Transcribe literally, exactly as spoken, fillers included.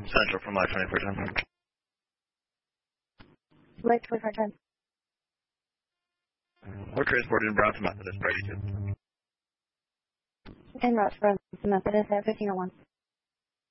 Central from Life twenty-four ten. Life twenty-four ten. We're transporting Bronson Methodist, Brady two. En route from Methodist at fifteen oh one.